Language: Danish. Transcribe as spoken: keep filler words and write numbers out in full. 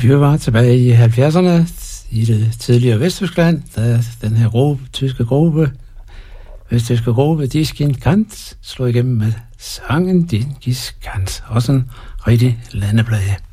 Vi var tilbage i halvfjerdserne i det tidligere Vesttyskland, da den her gruppe, tyske gruppe, vesttyske gruppe, Diskin Kant, slog igennem med sangen Dingis Kant. Også en rigtig landeplage.